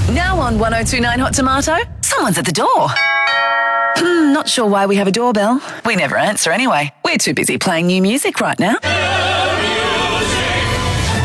Now on 1029 Hot Tomato, someone's at the door. Not sure why we have a doorbell. We never answer anyway. We're too busy playing new music right now.